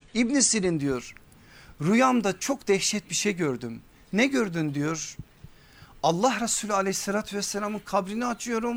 İbn Sirin diyor, rüyamda çok dehşet bir şey gördüm. Ne gördün diyor. Allah Resulü aleyhissalatü vesselamın kabrini açıyorum.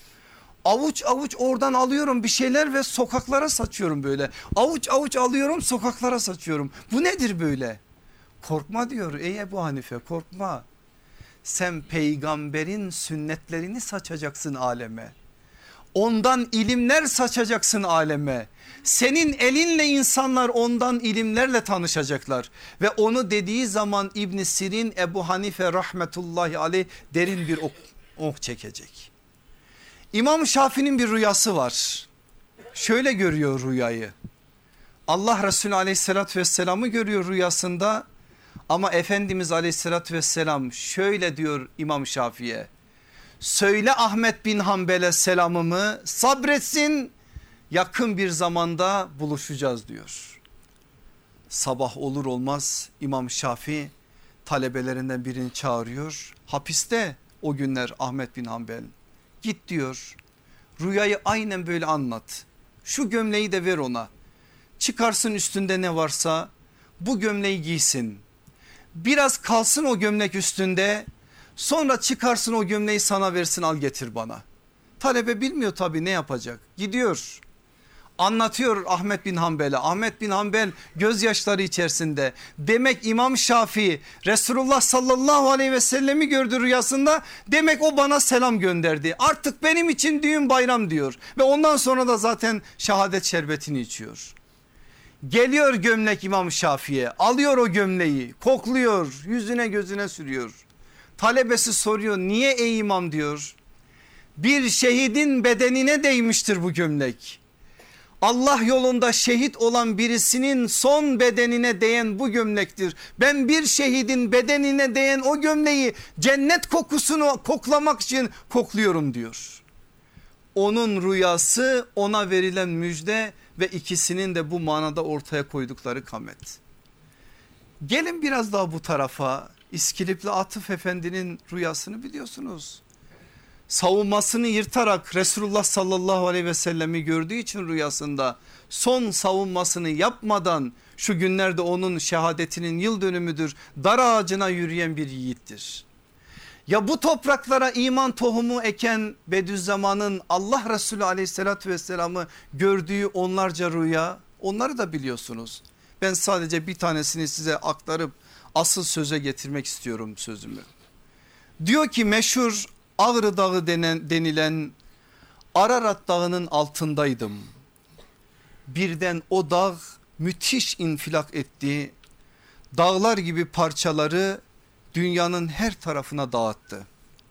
Avuç avuç oradan alıyorum bir şeyler ve sokaklara saçıyorum böyle. Avuç avuç alıyorum, sokaklara saçıyorum. Bu nedir böyle? Korkma diyor ey Ebu Hanife, korkma. Sen peygamberin sünnetlerini saçacaksın aleme. Ondan ilimler saçacaksın aleme. Senin elinle insanlar ondan ilimlerle tanışacaklar. Ve onu dediği zaman İbn Sirin, Ebu Hanife rahmetullahi aleyh derin bir oh çekecek. İmam Şafii'nin bir rüyası var. Şöyle görüyor rüyayı. Allah Resulü aleyhissalatü vesselam'ı görüyor rüyasında. Ama Efendimiz aleyhissalatü vesselam şöyle diyor İmam Şafii'ye. Söyle Ahmet bin Hanbel'e selamımı, sabretsin, yakın bir zamanda buluşacağız diyor. Sabah olur olmaz İmam Şafii talebelerinden birini çağırıyor. Hapiste o günler Ahmet bin Hanbel. Git diyor, rüyayı aynen böyle anlat. Şu gömleği de ver ona. Çıkarsın üstünde ne varsa, bu gömleği giysin. Biraz kalsın o gömlek üstünde, sonra çıkarsın o gömleği sana versin, al getir bana. Talebe bilmiyor tabii ne yapacak. Gidiyor, anlatıyor Ahmet bin Hanbel'e. Ahmet bin Hanbel gözyaşları içerisinde. Demek İmam Şafii Resulullah sallallahu aleyhi ve sellemi gördü rüyasında. Demek o bana selam gönderdi. Artık benim için düğün bayram diyor. Ve ondan sonra da zaten şehadet şerbetini içiyor. Geliyor gömlek İmam Şafii'ye, alıyor o gömleği, kokluyor, yüzüne gözüne sürüyor. Talebesi soruyor, niye ey imam diyor. Bir şehidin bedenine değmiştir bu gömlek. Allah yolunda şehit olan birisinin son bedenine değen bu gömlektir. Ben bir şehidin bedenine değen o gömleği cennet kokusunu koklamak için kokluyorum diyor. Onun rüyası, ona verilen müjde ve ikisinin de bu manada ortaya koydukları kamet. Gelin biraz daha bu tarafa. İskilipli Atıf Efendi'nin rüyasını biliyorsunuz. Savunmasını yırtarak Resulullah sallallahu aleyhi ve sellemi gördüğü için rüyasında son savunmasını yapmadan, şu günlerde onun şehadetinin yıl dönümüdür, dar ağacına yürüyen bir yiğittir. Ya bu topraklara iman tohumu eken Bediüzzaman'ın Allah Resulü aleyhissalatü vesselam'ı gördüğü onlarca rüya, onları da biliyorsunuz. Ben sadece bir tanesini size aktarıp asıl söze getirmek istiyorum sözümü. Diyor ki meşhur Ağrı Dağı denilen Ararat Dağı'nın altındaydım. Birden o dağ müthiş infilak etti. Dağlar gibi parçaları dünyanın her tarafına dağıttı.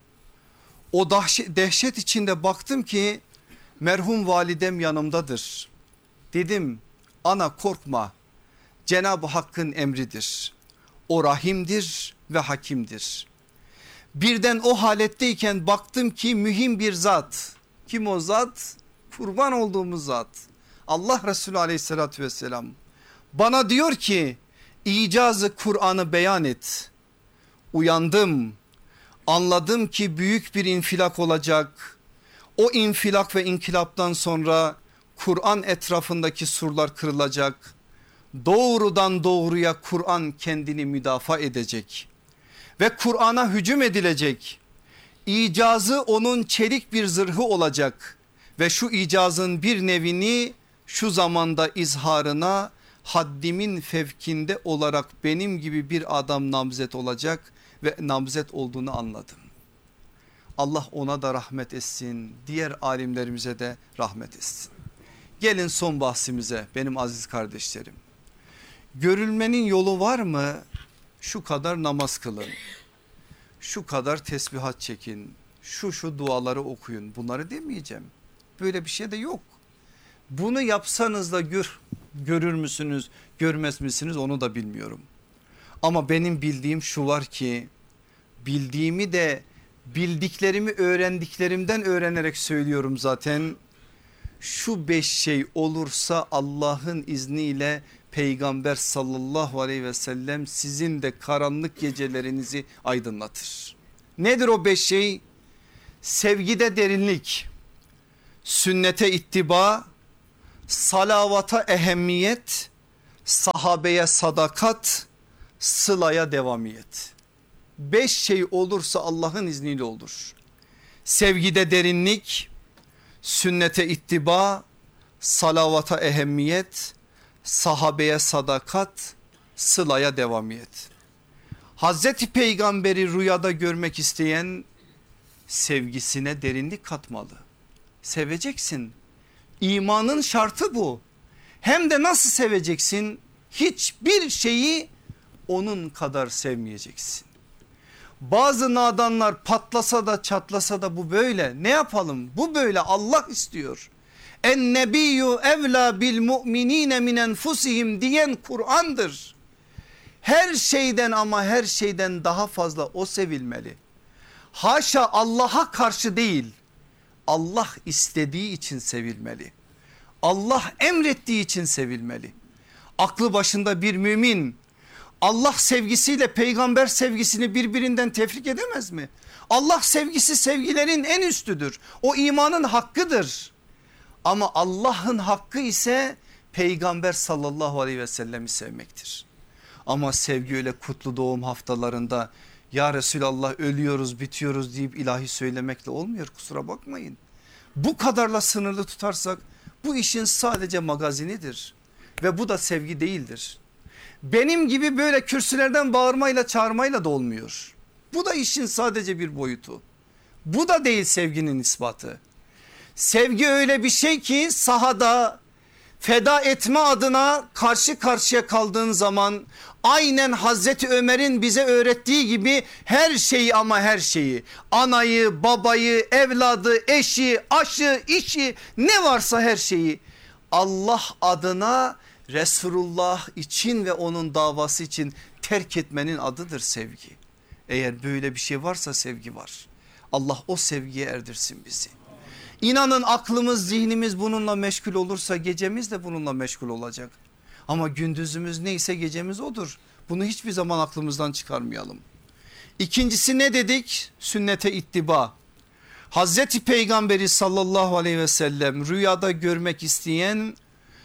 O dehşet içinde baktım ki merhum validem yanımdadır. Dedim ana korkma, Cenab-ı Hakk'ın emridir. O rahimdir ve hakimdir. Birden o haletteyken baktım ki mühim bir zat. Kim o zat? Kurban olduğumuz zat. Allah Resulü aleyhissalatü vesselam bana diyor ki icazı Kur'an'ı beyan et. Uyandım, anladım ki büyük bir infilak olacak. O infilak ve inkılaptan sonra Kur'an etrafındaki surlar kırılacak. Doğrudan doğruya Kur'an kendini müdafaa edecek ve Kur'an'a hücum edilecek. İcazı onun çelik bir zırhı olacak ve şu icazın bir nevini şu zamanda izharına haddimin fevkinde olarak benim gibi bir adam namzet olacak ve namzet olduğunu anladım. Allah ona da rahmet etsin, diğer alimlerimize de rahmet etsin. Gelin son bahsimize benim aziz kardeşlerim. Görülmenin yolu var mı? Şu kadar namaz kılın, şu kadar tesbihat çekin, şu duaları okuyun, bunları demeyeceğim. Böyle bir şey de yok. Bunu yapsanız da görür müsünüz, görmez misiniz onu da bilmiyorum. Ama benim bildiğim şu var ki, bildiğimi de bildiklerimi öğrendiklerimden öğrenerek söylüyorum zaten. Şu 5 şey olursa Allah'ın izniyle Peygamber sallallahu aleyhi ve sellem sizin de karanlık gecelerinizi aydınlatır. Nedir o 5 şey? Sevgide derinlik, sünnete ittiba, salavata ehemmiyet, sahabeye sadakat, sılaya devamiyet. 5 şey olursa Allah'ın izniyle olur. Sevgide derinlik, sünnete ittiba, salavata ehemmiyet, sahabeye sadakat, sılaya devamiyet. Hazreti Peygamberi rüyada görmek isteyen sevgisine derinlik katmalı. Seveceksin. İmanın şartı bu. Hem de nasıl seveceksin? Hiçbir şeyi onun kadar sevmeyeceksin. Bazı nadanlar patlasa da çatlasa da bu böyle. Ne yapalım? Bu böyle, Allah istiyor. En nebiyyü evla bil mu'minine min enfusihim diyen Kur'an'dır. Her şeyden ama her şeyden daha fazla o sevilmeli. Haşa Allah'a karşı değil, Allah istediği için sevilmeli. Allah emrettiği için sevilmeli. Aklı başında bir mümin Allah sevgisiyle peygamber sevgisini birbirinden tefrik edemez mi? Allah sevgisi sevgilerin en üstüdür. O imanın hakkıdır. Ama Allah'ın hakkı ise peygamber sallallahu aleyhi ve sellemi sevmektir. Ama sevgi öyle kutlu doğum haftalarında ya Resulallah ölüyoruz bitiyoruz deyip ilahi söylemekle olmuyor, kusura bakmayın. Bu kadarla sınırlı tutarsak bu işin sadece magazinidir ve bu da sevgi değildir. Benim gibi böyle kürsülerden bağırmayla çağırmayla da olmuyor. Bu da işin sadece bir boyutu. Bu da değil sevginin ispatı. Sevgi öyle bir şey ki sahada feda etme adına karşı karşıya kaldığın zaman aynen Hazreti Ömer'in bize öğrettiği gibi her şeyi ama her şeyi, anayı, babayı, evladı, eşi, aşı, işi, ne varsa her şeyi Allah adına, Resulullah için ve onun davası için terk etmenin adıdır sevgi. Eğer böyle bir şey varsa sevgi var. Allah o sevgiye erdirsin bizi. İnanın aklımız, zihnimiz bununla meşgul olursa gecemiz de bununla meşgul olacak. Ama gündüzümüz neyse gecemiz odur. Bunu hiçbir zaman aklımızdan çıkarmayalım. İkincisi ne dedik? Sünnete ittiba. Hazreti Peygamberi sallallahu aleyhi ve sellem rüyada görmek isteyen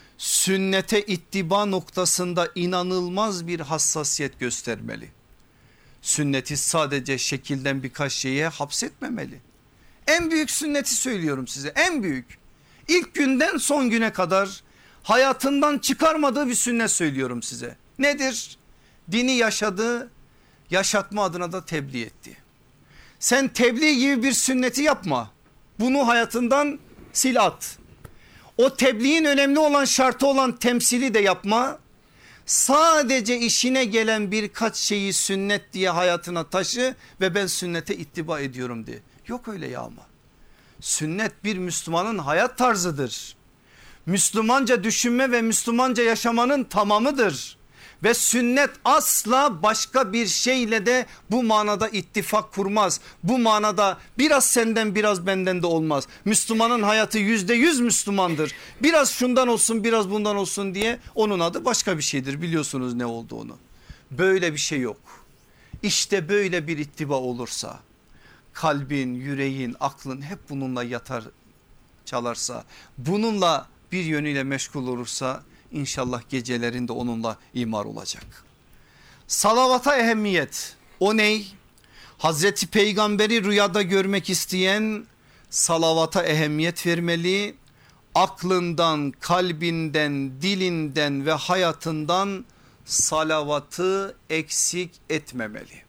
sünnete ittiba noktasında inanılmaz bir hassasiyet göstermeli. Sünneti sadece şekilden birkaç şeye hapsetmemeli. En büyük sünneti söylüyorum size, en büyük. İlk günden son güne kadar hayatından çıkarmadığı bir sünnet söylüyorum size. Nedir? Dini yaşadı, yaşatma adına da tebliğ etti. Sen tebliğ gibi bir sünneti yapma. Bunu hayatından sil at. O tebliğin önemli olan şartı olan temsili de yapma. Sadece işine gelen birkaç şeyi sünnet diye hayatına taşı ve ben sünnete ittiba ediyorum diye. Yok öyle ya ama. Sünnet bir Müslümanın hayat tarzıdır. Müslümanca düşünme ve Müslümanca yaşamanın tamamıdır. Ve sünnet asla başka bir şeyle de bu manada ittifak kurmaz. Bu manada biraz senden biraz benden de olmaz. Müslümanın hayatı %100 Müslümandır. Biraz şundan olsun biraz bundan olsun diye onun adı başka bir şeydir. Biliyorsunuz ne olduğunu. Böyle bir şey yok. İşte böyle bir ittiba olursa kalbin, yüreğin, aklın hep bununla yatar çalarsa, bununla bir yönüyle meşgul olursa İnşallah gecelerinde onunla imar olacak. Salavata ehemmiyet, o ney? Hazreti Peygamberi rüyada görmek isteyen salavata ehemmiyet vermeli. Aklından, kalbinden, dilinden ve hayatından salavatı eksik etmemeli.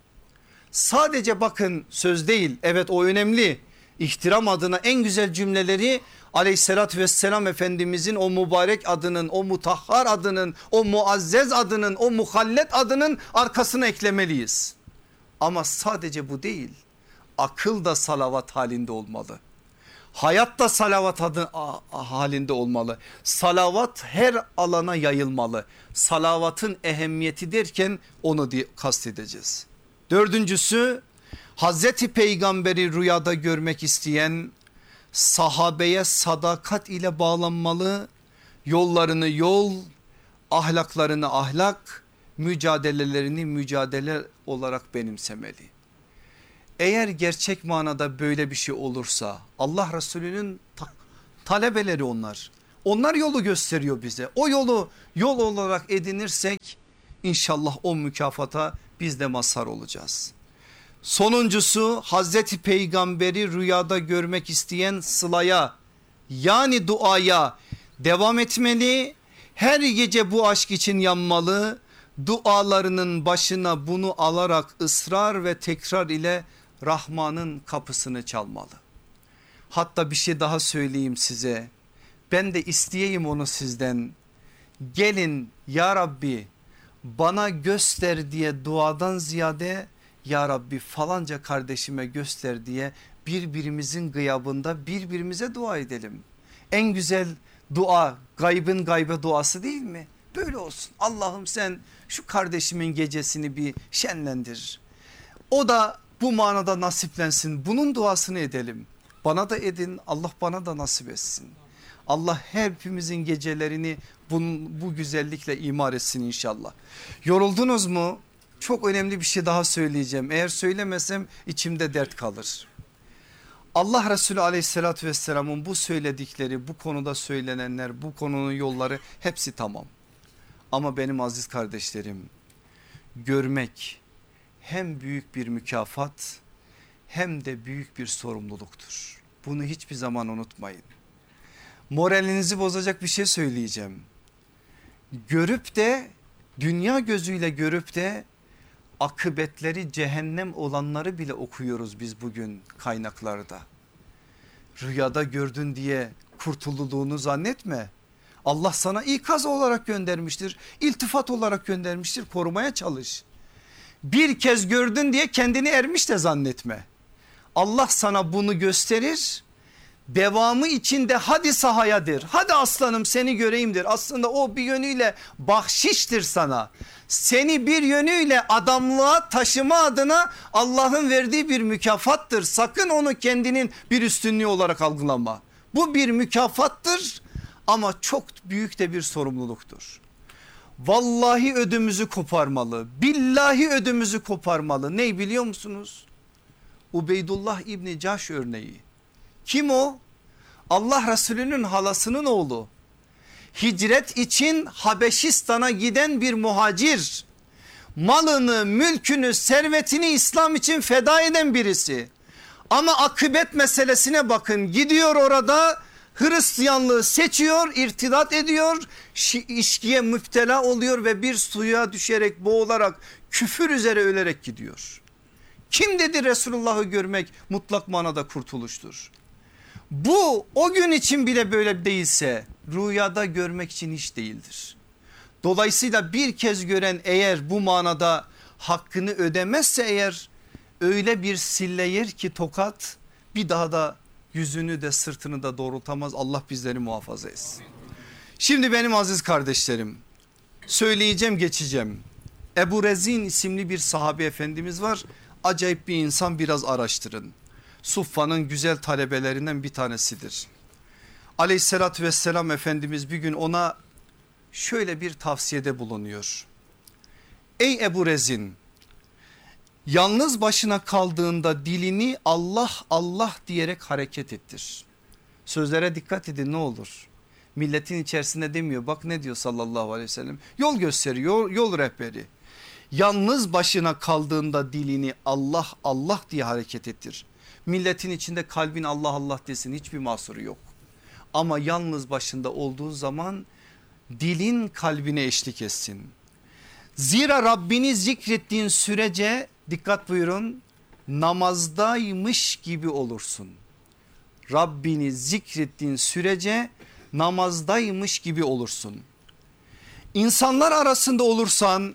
Sadece bakın söz değil, evet o önemli. İhtiram adına en güzel cümleleri aleyhissalatü vesselam Efendimizin o mübarek adının, o mutahhar adının, o muazzez adının, o muhallet adının arkasına eklemeliyiz. Ama sadece bu değil, akıl da salavat halinde olmalı. Hayat da salavat halinde olmalı. Salavat her alana yayılmalı. Salavatın ehemmiyeti derken onu kastedeceğiz. Dördüncüsü, Hazreti Peygamberi rüyada görmek isteyen sahabeye sadakat ile bağlanmalı, yollarını yol, ahlaklarını ahlak, mücadelelerini mücadele olarak benimsemeli. Eğer gerçek manada böyle bir şey olursa Allah Resulü'nün talebeleri onlar. Onlar yolu gösteriyor bize. O yolu yol olarak edinirsek inşallah o mükafata biz de mazhar olacağız. Sonuncusu, Hazreti Peygamberi rüyada görmek isteyen sılaya, yani duaya devam etmeli. Her gece bu aşk için yanmalı. Dualarının başına bunu alarak ısrar ve tekrar ile Rahman'ın kapısını çalmalı. Hatta bir şey daha söyleyeyim size. Ben de isteyeyim onu sizden. Gelin ya Rabbi bana göster diye duadan ziyade ya Rabbi falanca kardeşime göster diye birbirimizin gıyabında birbirimize dua edelim. En güzel dua gaybın gaybe duası değil mi? Böyle olsun. Allah'ım sen şu kardeşimin gecesini bir şenlendir. O da bu manada nasiplensin. Bunun duasını edelim. Bana da edin, Allah bana da nasip etsin. Allah hepimizin gecelerini bu güzellikle imar etsin inşallah. Yoruldunuz mu? Çok önemli bir şey daha söyleyeceğim. Eğer söylemesem içimde dert kalır. Allah Resulü aleyhissalatü vesselamın bu söyledikleri, bu konuda söylenenler, bu konunun yolları hepsi tamam. Ama benim aziz kardeşlerim, görmek hem büyük bir mükafat hem de büyük bir sorumluluktur. Bunu hiçbir zaman unutmayın. Moralinizi bozacak bir şey söyleyeceğim. Görüp de dünya gözüyle görüp de akıbetleri cehennem olanları bile okuyoruz biz bugün kaynaklarda. Rüyada gördün diye kurtulduğunu zannetme. Allah sana ikaz olarak göndermiştir, iltifat olarak göndermiştir, korumaya çalış. Bir kez gördün diye kendini ermiş de zannetme. Allah sana bunu gösterir. Devamı içinde hadi sahayadır, hadi aslanım seni göreyimdir. Aslında o bir yönüyle bahşiştir sana. Seni bir yönüyle adamlığa taşıma adına Allah'ın verdiği bir mükafattır. Sakın onu kendinin bir üstünlüğü olarak algılama. Bu bir mükafattır ama çok büyük de bir sorumluluktur. Vallahi ödümüzü koparmalı, billahi ödümüzü koparmalı. Ne biliyor musunuz? Ubeydullah İbni Cahş örneği. Kim o? Allah Resulü'nün halasının oğlu. Hicret için Habeşistan'a giden bir muhacir. Malını, mülkünü, servetini İslam için feda eden birisi. Ama akıbet meselesine bakın, gidiyor orada Hristiyanlığı seçiyor, irtidat ediyor, içkiye müptela oluyor ve bir suya düşerek boğularak küfür üzere ölerek gidiyor. Kim dedi Resulullah'ı görmek mutlak manada kurtuluştur? Bu o gün için bile böyle değilse rüyada görmek için hiç değildir. Dolayısıyla bir kez gören eğer bu manada hakkını ödemezse eğer öyle bir sille yer ki tokat, bir daha da yüzünü de sırtını da doğrultamaz. Allah bizleri muhafaza etsin. Şimdi benim aziz kardeşlerim, söyleyeceğim geçeceğim. Ebu Rezin isimli bir sahabe efendimiz var. Acayip bir insan, biraz araştırın. Suffa'nın güzel talebelerinden bir tanesidir. Aleyhissalatü vesselam Efendimiz bir gün ona şöyle bir tavsiyede bulunuyor. Ey Ebu Rezin, yalnız başına kaldığında dilini Allah Allah diyerek hareket ettir. Sözlere dikkat edin ne olur. Milletin içerisinde demiyor, bak ne diyor sallallahu aleyhi ve sellem. Yol gösteriyor, yol rehberi. Yalnız başına kaldığında dilini Allah Allah diye hareket ettir. Milletin içinde kalbin Allah Allah desin, hiçbir mahsuru yok. Ama yalnız başında olduğu zaman dilin kalbine eşlik etsin. Zira Rabbini zikrettiğin sürece, dikkat buyurun, namazdaymış gibi olursun. Rabbini zikrettiğin sürece namazdaymış gibi olursun. İnsanlar arasında olursan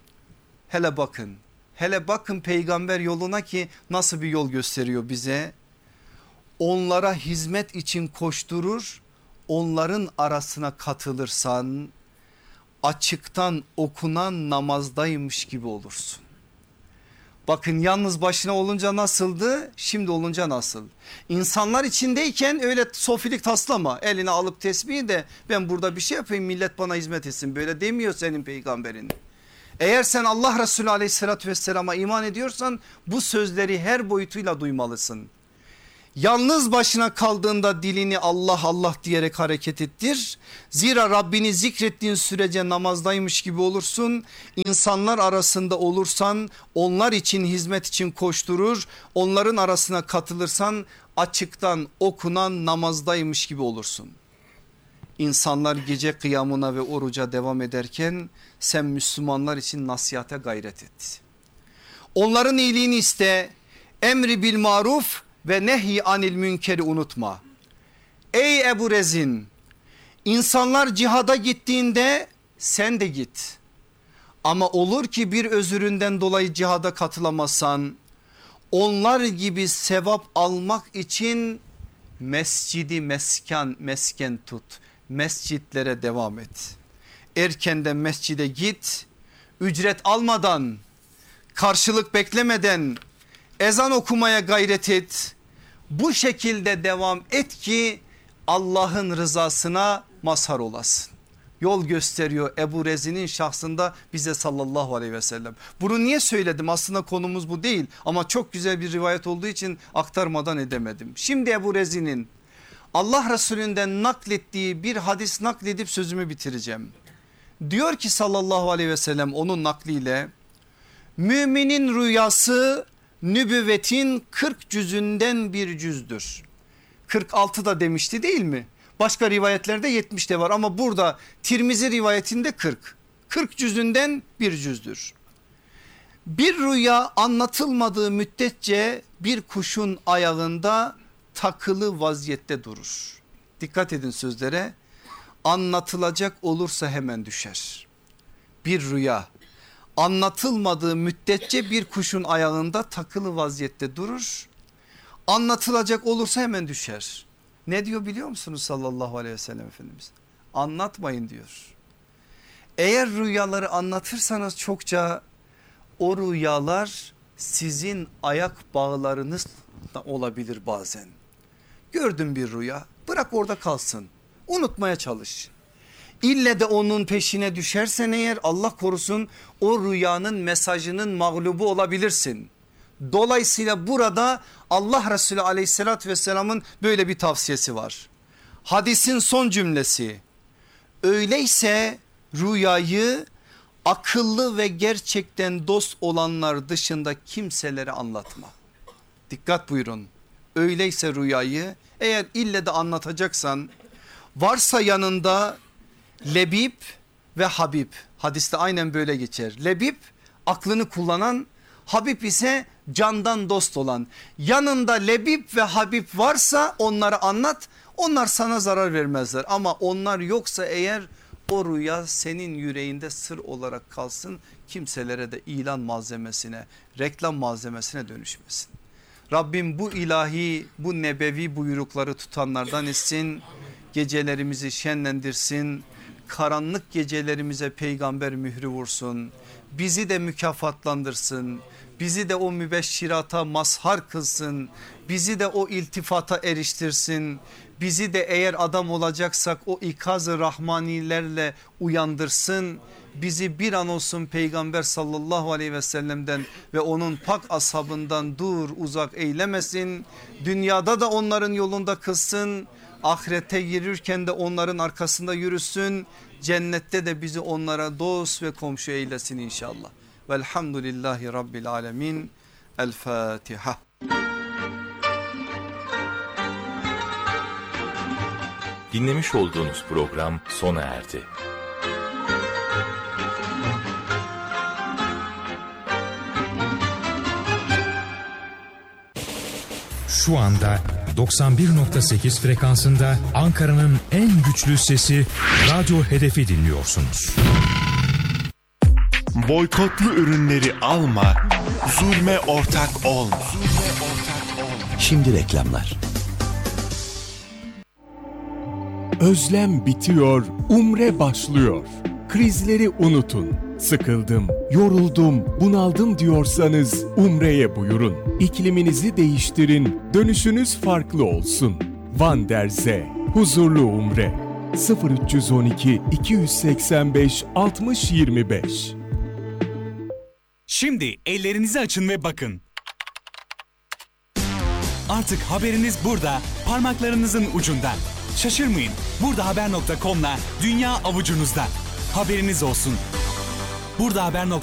hele bakın peygamber yoluna ki nasıl bir yol gösteriyor bize. Onlara hizmet için koşturur, onların arasına katılırsan açıktan okunan namazdaymış gibi olursun. Bakın yalnız başına olunca nasıldı, şimdi olunca nasıl? İnsanlar içindeyken öyle sofilik taslama, eline alıp tesbihi de ben burada bir şey yapayım millet bana hizmet etsin, böyle demiyor senin peygamberin. Eğer sen Allah Resulü aleyhissalatü vesselama iman ediyorsan bu sözleri her boyutuyla duymalısın. Yalnız başına kaldığında dilini Allah Allah diyerek hareket ettir. Zira Rabbini zikrettiğin sürece namazdaymış gibi olursun. İnsanlar arasında olursan onlar için, hizmet için koşturur. Onların arasına katılırsan açıktan okunan namazdaymış gibi olursun. İnsanlar gece kıyamına ve oruca devam ederken sen Müslümanlar için nasihate gayret et. Onların iyiliğini iste, emri bil maruf ve nehy anil münkeri unutma. Ey Ebu Rezin, insanlar cihada gittiğinde sen de git. Ama olur ki bir özüründen dolayı cihada katılamazsan, onlar gibi sevap almak için mescidi mesken tut. Mescitlere devam et. Erkenden mescide git. Ücret almadan, karşılık beklemeden ezan okumaya gayret et. Bu şekilde devam et ki Allah'ın rızasına mazhar olasın. Yol gösteriyor Ebu Rezin'in şahsında bize sallallahu aleyhi ve sellem. Bunu niye söyledim? Aslında konumuz bu değil ama çok güzel bir rivayet olduğu için aktarmadan edemedim. Şimdi Ebu Rezin'in Allah Resulü'nden naklettiği bir hadis nakledip sözümü bitireceğim. Diyor ki sallallahu aleyhi ve sellem onun nakliyle, müminin rüyası nübüvvetin 40 cüzünden bir cüzdür. 46 da demişti değil mi? Başka rivayetlerde 70 de var ama burada Tirmizi rivayetinde 40. 40 cüzünden bir cüzdür. Bir rüya anlatılmadığı müddetçe bir kuşun ayağında takılı vaziyette durur. Dikkat edin sözlere. Anlatılacak olursa hemen düşer. Bir rüya anlatılmadığı müddetçe bir kuşun ayağında takılı vaziyette durur. Anlatılacak olursa hemen düşer. Ne diyor biliyor musunuz sallallahu aleyhi ve sellem Efendimiz? Anlatmayın diyor. Eğer rüyaları anlatırsanız çokça o rüyalar sizin ayak bağlarınız da olabilir bazen. Gördün bir rüya, bırak orada kalsın. Unutmaya çalış. İlle de onun peşine düşersen eğer Allah korusun o rüyanın mesajının mağlubu olabilirsin. Dolayısıyla burada Allah Resulü aleyhissalatü vesselamın böyle bir tavsiyesi var. Hadisin son cümlesi, öyleyse rüyayı akıllı ve gerçekten dost olanlar dışında kimselere anlatma. Dikkat buyurun. Öyleyse rüyayı eğer ille de anlatacaksan, varsa yanında Lebib ve Habib, hadiste aynen böyle geçer. Lebib aklını kullanan, Habib ise candan dost olan. Yanında Lebib ve Habib varsa onları anlat, onlar sana zarar vermezler. Ama onlar yoksa eğer o rüya senin yüreğinde sır olarak kalsın, kimselere de ilan malzemesine, reklam malzemesine dönüşmesin. Rabbim bu ilahi, bu nebevi buyrukları tutanlardan etsin. Gecelerimizi şenlendirsin. Karanlık gecelerimize peygamber mührü vursun. Bizi de mükafatlandırsın. Bizi de o mübeşşirata mazhar kılsın. Bizi de o iltifata eriştirsin. Bizi de eğer adam olacaksak o ikaz-ı rahmanilerle uyandırsın. Bizi bir an olsun peygamber sallallahu aleyhi ve sellem'den ve onun pak ashabından dur uzak eylemesin. Dünyada da onların yolunda kılsın. Ahirete girirken de onların arkasında yürüsün. Cennette de bizi onlara dost ve komşu eylesin inşallah. Velhamdülillahi Rabbil alemin. El Fatiha. Dinlemiş olduğunuz program sona erdi. Şu anda 91.8 frekansında Ankara'nın en güçlü sesi Radyo Hedef'i dinliyorsunuz. Boykotlu ürünleri alma, zulme ortak olma. Şimdi reklamlar. Özlem bitiyor, umre başlıyor. Krizleri unutun. Sıkıldım, yoruldum, bunaldım diyorsanız umreye buyurun. İkliminizi değiştirin, dönüşünüz farklı olsun. Van der Zee, huzurlu umre. 0312 285 60 25. Şimdi ellerinizi açın ve bakın. Artık haberiniz burada, parmaklarınızın ucunda. Şaşırmayın, buradahaber.com'la dünya avucunuzda. Haberiniz olsun. Buradahaber.com